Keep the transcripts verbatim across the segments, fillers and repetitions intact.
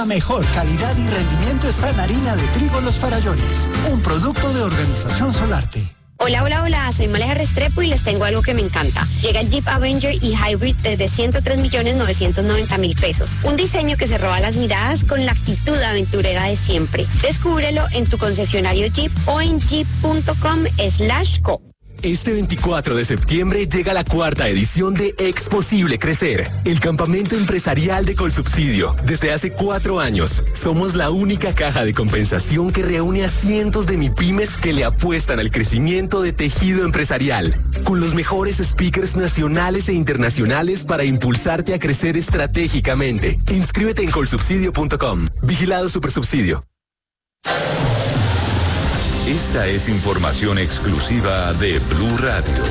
La mejor calidad y rendimiento está en harina de trigo Los Farallones, un producto de Organización Solarte. Hola, hola, hola, soy Maleja Restrepo y les tengo algo que me encanta. Llega el Jeep Avenger y Hybrid desde ciento tres millones novecientos noventa mil pesos. Un diseño que se roba las miradas con la actitud aventurera de siempre. Descúbrelo en tu concesionario Jeep o en jeep punto com slash co. Este veinticuatro de septiembre llega la cuarta edición de Exposible Crecer, el campamento empresarial de Colsubsidio. Desde hace cuatro años, somos la única caja de compensación que reúne a cientos de MIPYMES que le apuestan al crecimiento de tejido empresarial, con los mejores speakers nacionales e internacionales para impulsarte a crecer estratégicamente. Inscríbete en colsubsidio punto com. Vigilado Supersubsidio. Esta es información exclusiva de Blue Radio.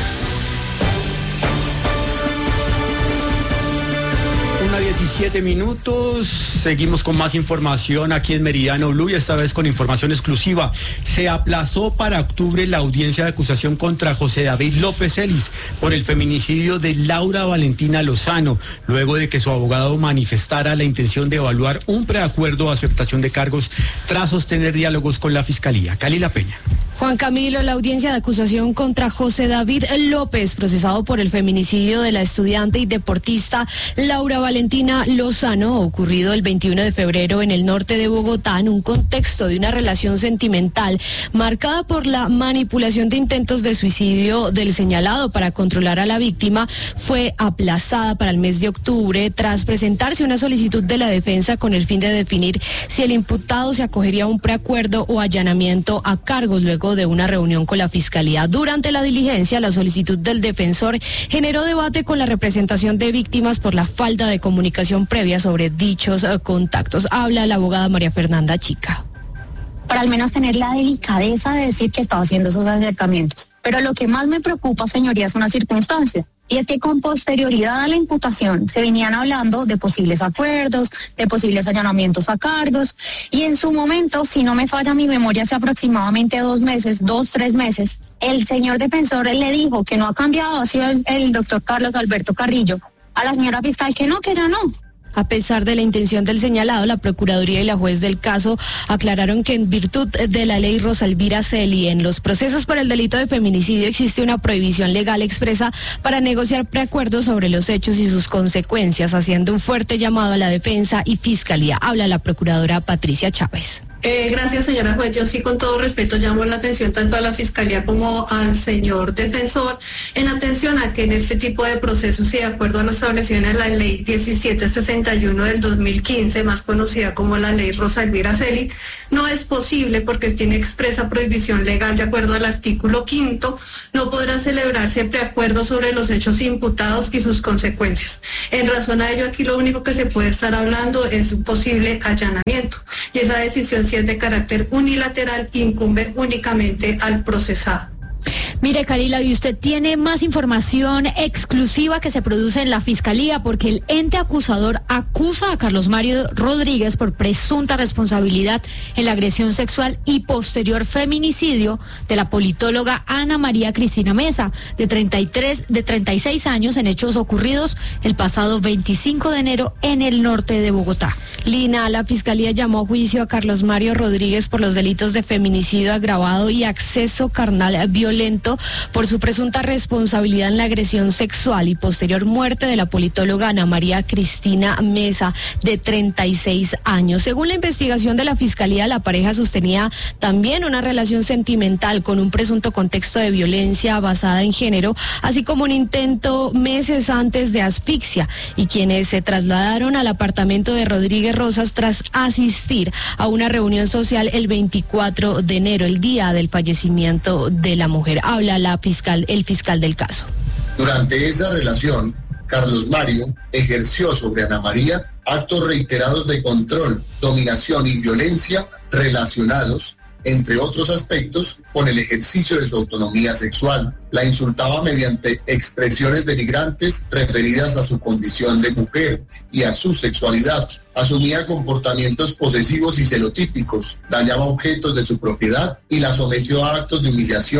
Una diecisiete minutos, seguimos con más información aquí en Meridiano Blue y esta vez con información exclusiva. Se aplazó para octubre la audiencia de acusación contra José David López Ellis por el feminicidio de Laura Valentina Lozano, luego de que su abogado manifestara la intención de evaluar un preacuerdo de aceptación de cargos tras sostener diálogos con la Fiscalía. Cali La Peña. Juan Camilo, la audiencia de acusación contra José David López, procesado por el feminicidio de la estudiante y deportista Laura Valentina Lozano, ocurrido el veintiuno de febrero en el norte de Bogotá, en un contexto de una relación sentimental marcada por la manipulación de intentos de suicidio del señalado para controlar a la víctima, fue aplazada para el mes de octubre tras presentarse una solicitud de la defensa con el fin de definir si el imputado se acogería a un preacuerdo o allanamiento a cargos luego de una reunión con la Fiscalía. Durante la diligencia, la solicitud del defensor generó debate con la representación de víctimas por la falta de comunicación previa sobre dichos uh, contactos. Habla la abogada María Fernanda Chica. Para al menos tener la delicadeza de decir que estaba haciendo esos acercamientos. Pero lo que más me preocupa, señoría, es una circunstancia. Y es que con posterioridad a la imputación se venían hablando de posibles acuerdos, de posibles allanamientos a cargos, y en su momento, si no me falla mi memoria, hace aproximadamente dos meses, dos, tres meses, el señor defensor le dijo que no ha cambiado, ha sido el, el doctor Carlos Alberto Carrillo, a la señora fiscal que no, que ya no. A pesar de la intención del señalado, la Procuraduría y la juez del caso aclararon que en virtud de la ley Rosa Elvira Celi, en los procesos por el delito de feminicidio existe una prohibición legal expresa para negociar preacuerdos sobre los hechos y sus consecuencias, haciendo un fuerte llamado a la defensa y fiscalía. Habla la procuradora Patricia Chávez. Eh, gracias, señora juez. Yo sí, con todo respeto, llamo la atención tanto a la Fiscalía como al señor defensor en atención a que en este tipo de procesos y de acuerdo a lo establecido en la ley diecisiete sesenta y uno del dos mil quince, más conocida como la ley Rosa Elvira Celi, no es posible porque tiene expresa prohibición legal de acuerdo al artículo quinto, no podrá celebrarse preacuerdo sobre los hechos imputados y sus consecuencias. En razón a ello, aquí lo único que se puede estar hablando es un posible allanamiento y esa decisión, si es de carácter unilateral, incumbe únicamente al procesado. Mire, Kalila, y usted tiene más información exclusiva que se produce en la Fiscalía porque el ente acusador acusa a Carlos Mario Rodríguez por presunta responsabilidad en la agresión sexual y posterior feminicidio de la politóloga Ana María Cristina Mesa, de treinta y tres, de treinta y seis años, en hechos ocurridos el pasado veinticinco de enero en el norte de Bogotá. Lina, la Fiscalía llamó a juicio a Carlos Mario Rodríguez por los delitos de feminicidio agravado y acceso carnal violento por su presunta responsabilidad en la agresión sexual y posterior muerte de la politóloga Ana María Cristina Mesa, de treinta y seis años. Según la investigación de la Fiscalía, la pareja sostenía también una relación sentimental con un presunto contexto de violencia basada en género, así como un intento meses antes de asfixia, y quienes se trasladaron al apartamento de Rodríguez Rosas tras asistir a una reunión social el veinticuatro de enero, el día del fallecimiento de la mujer. Habla la fiscal, el fiscal del caso. Durante esa relación, Carlos Mario ejerció sobre Ana María actos reiterados de control, dominación y violencia relacionados, entre otros aspectos, con el ejercicio de su autonomía sexual. La insultaba mediante expresiones denigrantes referidas a su condición de mujer y a su sexualidad. Asumía comportamientos posesivos y celotípicos, dañaba objetos de su propiedad y la sometió a actos de humillación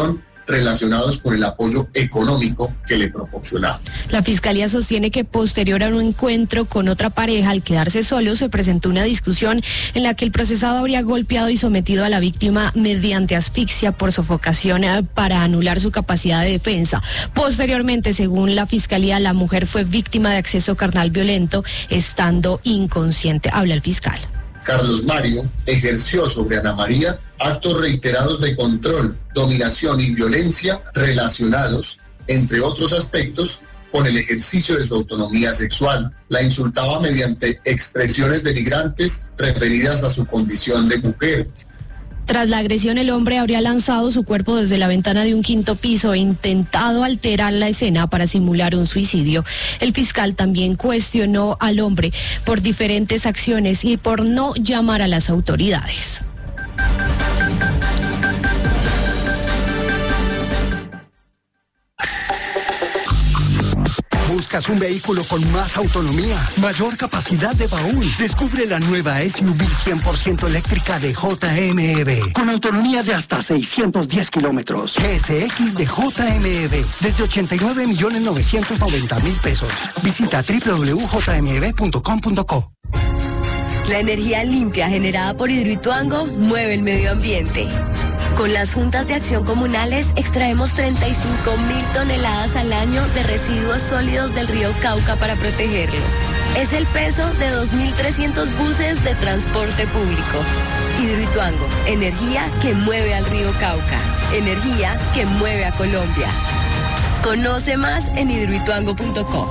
relacionados con el apoyo económico que le proporcionaba. La Fiscalía sostiene que posterior a un encuentro con otra pareja, al quedarse solo, se presentó una discusión en la que el procesado habría golpeado y sometido a la víctima mediante asfixia por sofocación para anular su capacidad de defensa. Posteriormente, según la Fiscalía, la mujer fue víctima de acceso carnal violento, estando inconsciente. Habla el fiscal. Carlos Mario ejerció sobre Ana María actos reiterados de control, dominación y violencia relacionados, entre otros aspectos, con el ejercicio de su autonomía sexual. La insultaba mediante expresiones denigrantes referidas a su condición de mujer. Tras la agresión, el hombre habría lanzado su cuerpo desde la ventana de un quinto piso e intentado alterar la escena para simular un suicidio. El fiscal también cuestionó al hombre por diferentes acciones y por no llamar a las autoridades. ¿Buscas un vehículo con más autonomía, mayor capacidad de baúl? Descubre la nueva S U V cien por ciento eléctrica de J M E con autonomía de hasta seiscientos diez kilómetros. G S X de J M E desde ochenta y nueve millones novecientos noventa mil pesos. Visita doble u doble u doble u punto j m e b punto com punto co. La energía limpia generada por Hidroituango mueve el medio ambiente. Con las juntas de acción comunales extraemos treinta y cinco mil toneladas al año de residuos sólidos del río Cauca para protegerlo. Es el peso de dos mil trescientos buses de transporte público. Hidroituango, energía que mueve al río Cauca, energía que mueve a Colombia. Conoce más en hidroituango punto co.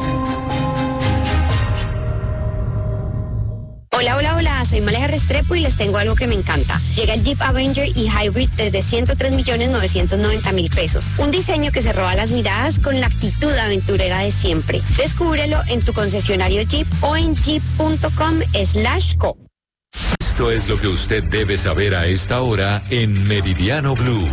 Hola, hola, hola, soy Maleja Restrepo y les tengo algo que me encanta. Llega el Jeep Avenger y Hybrid desde ciento tres millones novecientos noventa mil pesos. Un diseño que se roba las miradas con la actitud aventurera de siempre. Descúbrelo en tu concesionario Jeep o en jeep punto com slash co. Esto es lo que usted debe saber a esta hora en Meridiano Blue.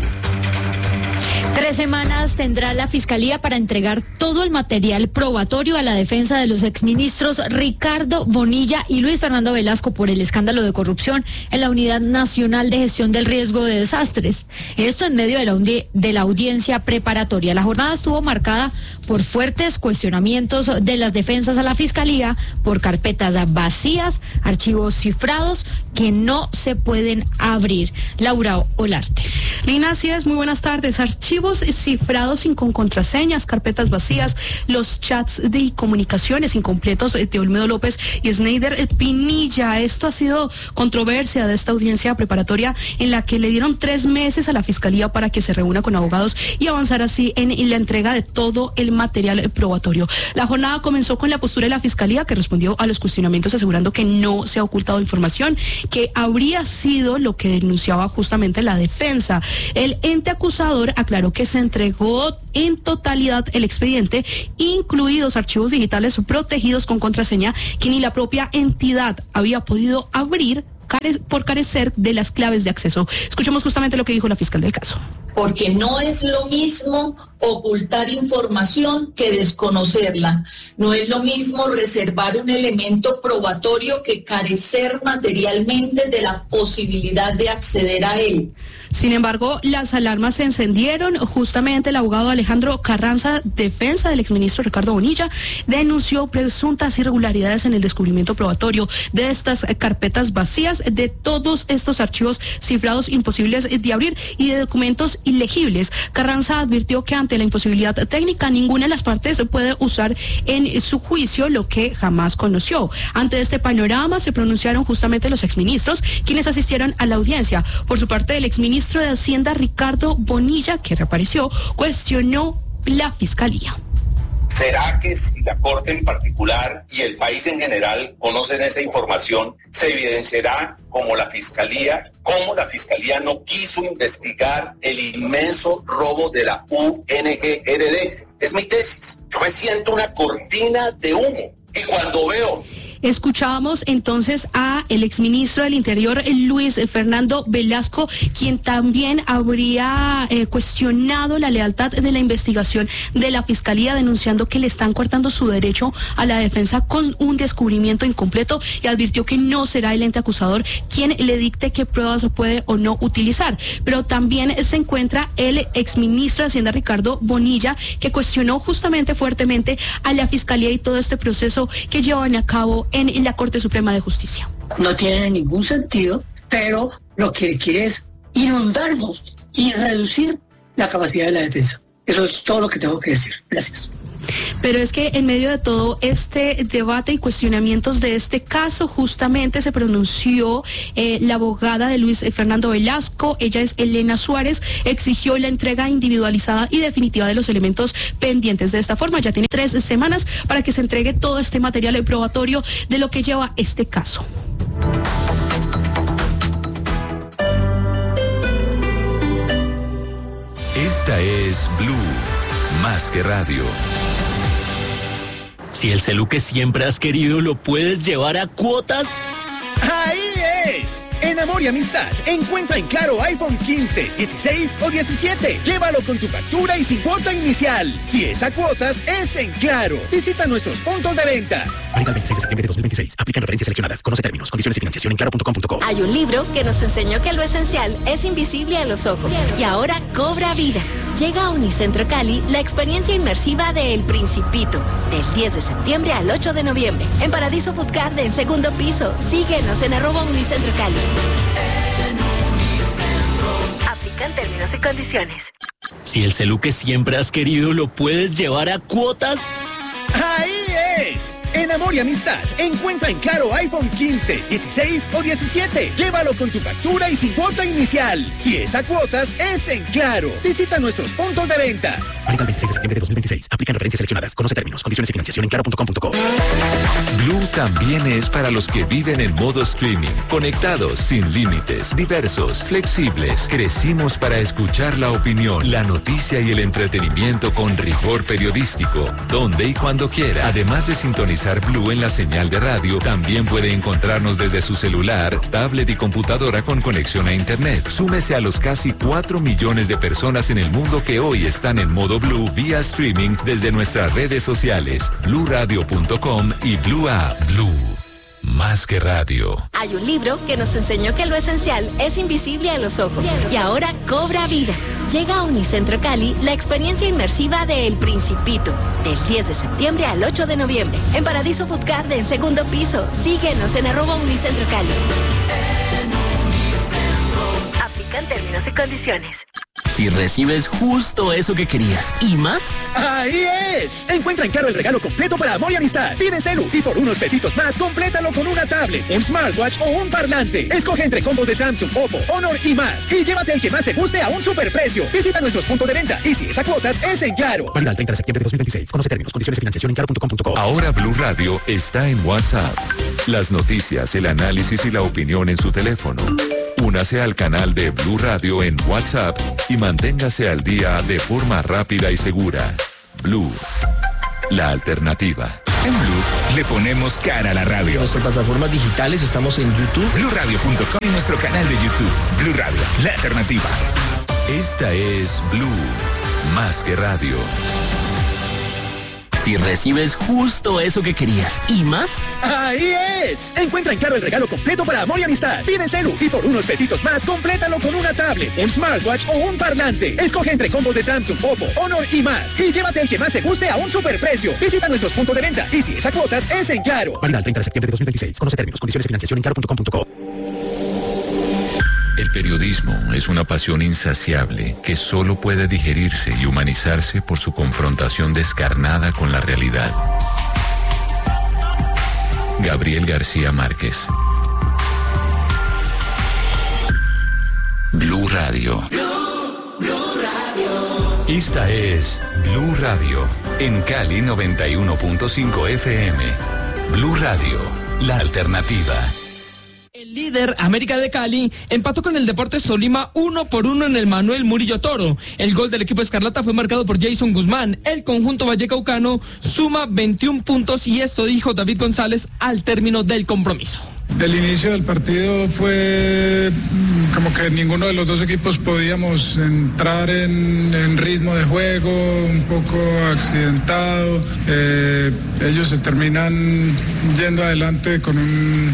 Tres semanas tendrá la Fiscalía para entregar todo el material probatorio a la defensa de los exministros Ricardo Bonilla y Luis Fernando Velasco por el escándalo de corrupción en la Unidad Nacional de Gestión del Riesgo de Desastres. Esto en medio de la, de la audiencia preparatoria. La jornada estuvo marcada por fuertes cuestionamientos de las defensas a la Fiscalía por carpetas vacías, archivos cifrados que no se pueden abrir. Laura Olarte. Lina, así es, muy buenas tardes. Archivos cifrados sin con contraseñas, carpetas vacías, los chats de comunicaciones incompletos de Olmedo López y Snyder Pinilla. Esto ha sido controversia de esta audiencia preparatoria en la que le dieron tres meses a la Fiscalía para que se reúna con abogados y avanzar así en la entrega de todo el material probatorio. La jornada comenzó con la postura de la Fiscalía, que respondió a los cuestionamientos asegurando que no se ha ocultado información, que habría sido lo que denunciaba justamente la defensa. El ente acusador aclaró que se entregó en totalidad el expediente, incluidos archivos digitales protegidos con contraseña que ni la propia entidad había podido abrir por carecer de las claves de acceso. Escuchemos justamente lo que dijo la fiscal del caso. Porque no es lo mismo ocultar información que desconocerla. No es lo mismo reservar un elemento probatorio que carecer materialmente de la posibilidad de acceder a él. Sin embargo, las alarmas se encendieron. Justamente el abogado Alejandro Carranza, defensa del exministro Ricardo Bonilla, denunció presuntas irregularidades en el descubrimiento probatorio de estas carpetas vacías, de todos estos archivos cifrados imposibles de abrir y de documentos ilegibles. Carranza advirtió que ante la imposibilidad técnica, ninguna de las partes puede usar en su juicio lo que jamás conoció. Ante este panorama se pronunciaron justamente los exministros, quienes asistieron a la audiencia. Por su parte, el exministro ministro de Hacienda Ricardo Bonilla, que reapareció, cuestionó la Fiscalía. ¿Será que si la Corte en particular y el país en general conocen esa información, se evidenciará como la Fiscalía, cómo la Fiscalía no quiso investigar el inmenso robo de la U N G R D? Es mi tesis. Yo me siento una cortina de humo. Y cuando veo Escuchábamos entonces a el exministro del Interior, Luis Fernando Velasco, quien también habría eh, cuestionado la lealtad de la investigación de la Fiscalía, denunciando que le están cortando su derecho a la defensa con un descubrimiento incompleto, y advirtió que no será el ente acusador quien le dicte qué pruebas puede o no utilizar. Pero también se encuentra el exministro de Hacienda, Ricardo Bonilla, que cuestionó justamente fuertemente a la Fiscalía y todo este proceso que llevan a cabo en, en la Corte Suprema de Justicia. No tiene ningún sentido, pero lo que quiere es inundarnos y reducir la capacidad de la defensa. Eso es todo lo que tengo que decir. Gracias. Pero es que en medio de todo este debate y cuestionamientos de este caso, justamente se pronunció eh, la abogada de Luis Fernando Velasco. Ella es Elena Suárez, exigió la entrega individualizada y definitiva de los elementos pendientes. De esta forma, ya tiene tres semanas para que se entregue todo este material probatorio de lo que lleva este caso. Esta es Blue, más que radio. Si el celu que siempre has querido lo puedes llevar a cuotas. ¡Ahí es! En Amor y Amistad, encuentra en Claro iPhone quince, dieciséis o diecisiete. Llévalo con tu factura y sin cuota inicial. Si es a cuotas, es en Claro. Visita nuestros puntos de venta. Válido el veintiséis de septiembre de dos mil veintiséis. Aplican referencias seleccionadas. Conoce términos, condiciones y financiación en claro punto com punto co. Hay un libro que nos enseñó que lo esencial es invisible a los ojos y ahora cobra vida. Llega a Unicentro Cali la experiencia inmersiva de El Principito, del diez de septiembre al ocho de noviembre, en Paradiso Food Garden, segundo piso. Síguenos en arroba Unicentro Cali. Aplican términos y condiciones. Si el celu que siempre has querido lo puedes llevar a cuotas. ¡Ahí es! En Amor y Amistad, encuentra en Claro iPhone quince, dieciséis o diecisiete. Llévalo con tu factura y sin cuota inicial. Si es a cuotas, es en Claro. Visita nuestros puntos de venta. Válido el veintiséis de septiembre de dos mil veintiséis. Aplican referencias seleccionadas. Conoce términos, condiciones y financiación en claro punto com punto co. Blue también es para los que viven en modo streaming, conectados, sin límites, diversos, flexibles. Crecimos para escuchar la opinión, la noticia y el entretenimiento con rigor periodístico, donde y cuando quiera. Además de sintonizar Blue en la señal de radio, también puede encontrarnos desde su celular, tablet y computadora con conexión a internet. Súmese a los casi cuatro millones de personas en el mundo que hoy están en modo Blue vía streaming desde nuestras redes sociales, blue radio punto com y Blue App. Blue, más que radio. Hay un libro que nos enseñó que lo esencial es invisible a los ojos y ahora cobra vida. Llega a Unicentro Cali la experiencia inmersiva de El Principito, del diez de septiembre al ocho de noviembre, en Paradiso Food Garden, segundo piso. Síguenos en arroba Unicentro Cali. Aplican términos y condiciones. Si recibes justo eso que querías y más. ¡Ahí es! Encuentra en Claro el regalo completo para Amor y Amistad. Pide celu y por unos pesitos más, complétalo con una tablet, un smartwatch o un parlante. Escoge entre combos de Samsung, Oppo, Honor y más. Y llévate el que más te guste a un superprecio. Visita nuestros puntos de venta y si es a cuotas, es en Claro. Válido el treinta de septiembre de dos mil veintiséis. Conoce términos, condiciones y financiación en claro punto com punto co. Ahora Blue Radio está en WhatsApp. Las noticias, el análisis y la opinión en su teléfono. Únase al canal de Blue Radio en WhatsApp y manténgase al día de forma rápida y segura. Blue, la alternativa. En Blue le ponemos cara a la radio. En nuestras plataformas digitales estamos en YouTube, blue radio punto com y nuestro canal de YouTube, Blue Radio, la alternativa. Esta es Blue, más que radio. Si recibes justo eso que querías y más. ¡Ahí es! Encuentra en Claro el regalo completo para Amor y Amistad. Pide celu y por unos pesitos más, complétalo con una tablet, un smartwatch o un parlante. Escoge entre combos de Samsung, Oppo, Honor y más. Y llévate el que más te guste a un superprecio. Visita nuestros puntos de venta y si es a cuotas, es en Claro. Válido el treinta de septiembre de dos mil veintiséis. Conoce términos, condiciones y financiación en claro punto com punto co. El periodismo es una pasión insaciable que solo puede digerirse y humanizarse por su confrontación descarnada con la realidad. Gabriel García Márquez. Blue Radio. Blue, Blue Radio. Esta es Blue Radio en Cali noventa y uno punto cinco F M. Blue Radio, la alternativa. El líder, América de Cali, empató con el Deportes Tolima uno por uno en el Manuel Murillo Toro. El gol del equipo escarlata fue marcado por Jason Guzmán. El conjunto vallecaucano suma veintiún puntos y esto dijo David González al término del compromiso. El inicio del partido fue como que ninguno de los dos equipos podíamos entrar en, en ritmo de juego, un poco accidentado. Eh, ellos se terminan yendo adelante con un,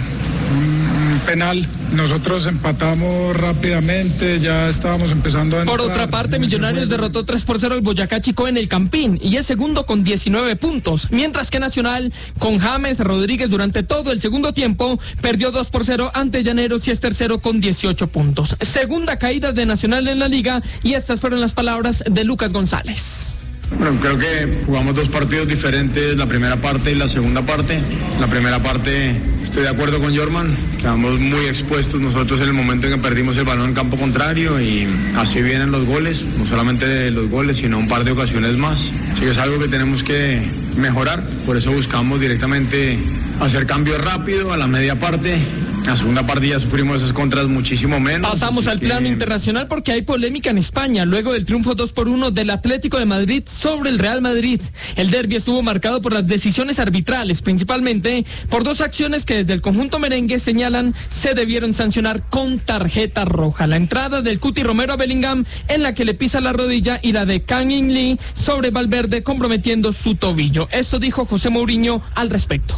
un penal. Nosotros empatamos rápidamente, ya estábamos empezando a entrar. Por otra parte, Millonarios derrotó tres por cero al Boyacá Chico en el Campín y es segundo con diecinueve puntos, mientras que Nacional, con James Rodríguez durante todo el segundo tiempo, perdió dos por cero ante Llaneros y es tercero con dieciocho puntos. Segunda caída de Nacional en la liga y estas fueron las palabras de Lucas González. Bueno, creo que jugamos dos partidos diferentes, la primera parte y la segunda parte. La primera parte estoy de acuerdo con Jorman, quedamos muy expuestos nosotros en el momento en que perdimos el balón en campo contrario y así vienen los goles, no solamente los goles, sino un par de ocasiones más. Así que es algo que tenemos que mejorar, por eso buscamos directamente hacer cambios rápido a la media parte. En la segunda parte ya sufrimos esas contras muchísimo menos. Pasamos al plano internacional porque hay polémica en España luego del triunfo dos por uno del Atlético de Madrid sobre el Real Madrid. El derbi estuvo marcado por las decisiones arbitrales, principalmente por dos acciones que desde el conjunto merengue señalan se debieron sancionar con tarjeta roja. La entrada del Cuti Romero a Bellingham en la que le pisa la rodilla y la de Kang In Lee sobre Valverde comprometiendo su tobillo. Esto dijo José Mourinho al respecto.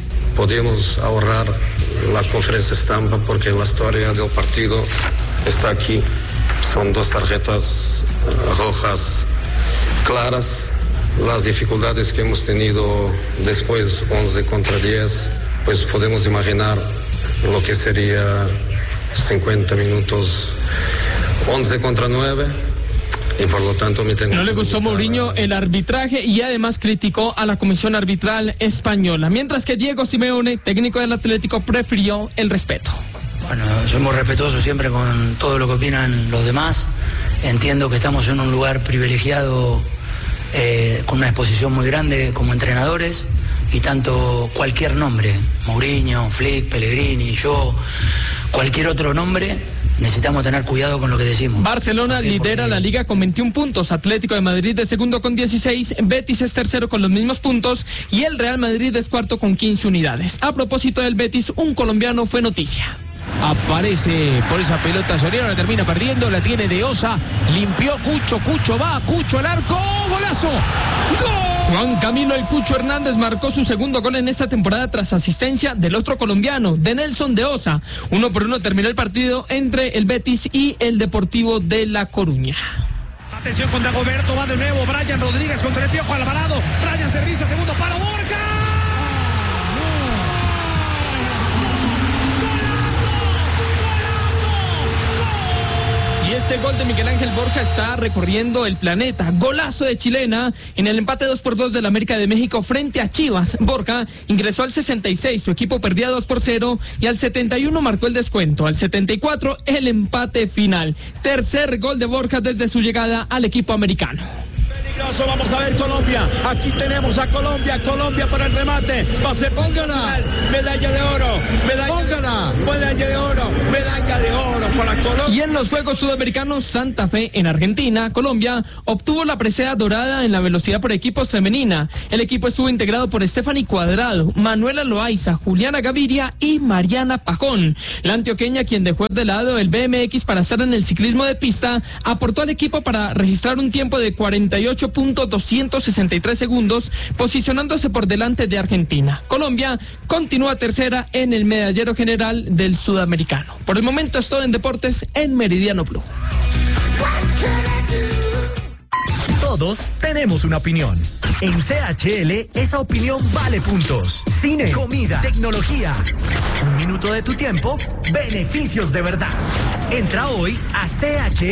Podemos ahorrar la conferencia estampa porque la historia del partido está aquí. Son dos tarjetas rojas claras. Las dificultades que hemos tenido después, once contra diez, pues podemos imaginar lo que sería cincuenta minutos, once contra nueve. Y por lo tanto me tengo no le gustó Mourinho el arbitraje y además criticó a la comisión arbitral española, mientras que Diego Simeone, técnico del Atlético, prefirió el respeto. Bueno, somos respetuosos siempre con todo lo que opinan los demás. Entiendo que estamos en un lugar privilegiado eh, con una exposición muy grande como entrenadores y tanto cualquier nombre, Mourinho, Flick, Pellegrini, yo, cualquier otro nombre, necesitamos tener cuidado con lo que decimos. Barcelona porque, lidera porque... la liga con veintiún puntos, Atlético de Madrid es segundo con dieciséis, Betis es tercero con los mismos puntos y el Real Madrid es cuarto con quince unidades. A propósito del Betis, un colombiano fue noticia. Aparece por esa pelota Soriano, la termina perdiendo, la tiene de Osa, limpió Cucho, Cucho va, Cucho al arco, golazo, ¡gol! Juan Camilo El Cucho Hernández marcó su segundo gol en esta temporada tras asistencia del otro colombiano, de Nelson de Osa. Uno por uno terminó el partido entre el Betis y el Deportivo de La Coruña. Atención con Dagoberto, va de nuevo Brian Rodríguez contra el Piojo Alvarado, Brian servicio, segundo palo, Borja. Y este gol de Miguel Ángel Borja está recorriendo el planeta. Golazo de chilena en el empate dos por dos del América de México frente a Chivas. Borja ingresó al sesenta y seis, su equipo perdía dos por cero y al setenta y uno marcó el descuento. Al setenta y cuatro el empate final. Tercer gol de Borja desde su llegada al equipo americano. Vamos a ver Colombia, aquí tenemos a Colombia, Colombia para el remate, va a ser póngala, medalla de oro, medalla póngala, de, medalla de oro, medalla de oro para Colombia. Y en los Juegos Sudamericanos Santa Fe en Argentina, Colombia obtuvo la presea dorada en la velocidad por equipos femenina. El equipo estuvo integrado por Stephanie Cuadrado, Manuela Loaiza, Juliana Gaviria y Mariana Pajón. La antioqueña, quien dejó de lado el B M X para estar en el ciclismo de pista, aportó al equipo para registrar un tiempo de cuarenta y ocho punto doscientos sesenta y tres segundos, posicionándose por delante de Argentina. Colombia continúa tercera en el medallero general del sudamericano. Por el momento es todo en deportes en Meridiano Blue. Todos tenemos una opinión. En C H L esa opinión vale puntos. Cine, comida, tecnología. Un minuto de tu tiempo, beneficios de verdad. Entra hoy a C H L.